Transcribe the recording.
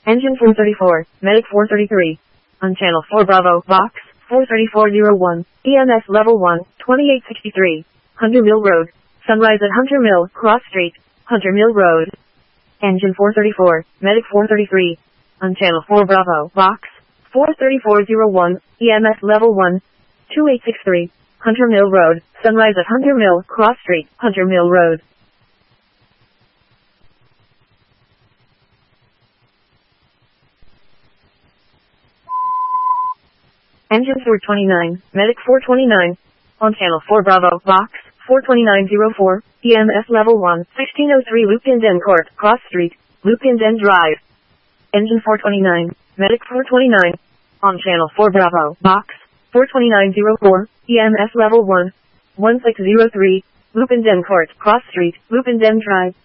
Engine 434, Medic 433. On Channel 4 Bravo, Box 43401, EMS Level 1, 2863. Hunter Mill Road. Sunrise at Hunter Mill, Cross Street, Hunter Mill Road. Engine 434, Medic 433. On Channel 4 Bravo, Box 43401, EMS Level 1, 2863. Hunter Mill Road. Sunrise at Hunter Mill, Cross Street, Hunter Mill Road. Engine 429, Medic 429. On Channel 4 Bravo, Box 42904, EMS Level 1, 1603 Lupin Court, Cross Street, Lupin Drive. Engine 429, Medic 429. On Channel 4 Bravo, Box 42904, EMS Level 1, 1603 Lupin Court, Cross Street, Lupin Drive.